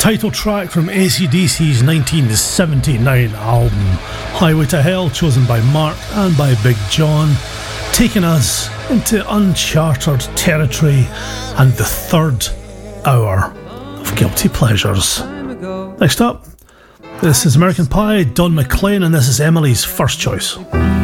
title track from AC/DC's 1979 album, Highway to Hell, chosen by Mark and by Big John, taking us into uncharted territory and the third hour of Guilty Pleasures. Next up, this is American Pie, Don McLean, and this is Emily's First Choice.